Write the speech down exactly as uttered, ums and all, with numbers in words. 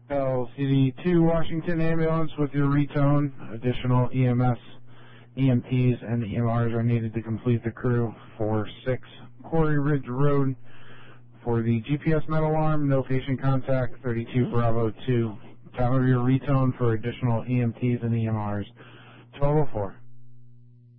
L C D two Washington ambulance with your retone. Additional E M S, E M Ts, and E M Rs are needed to complete the crew for six Quarry Ridge Road for the G P S metal alarm. No patient contact. thirty-two Bravo two. Time of your retone for additional E M Ts and E M Rs. twelve oh four.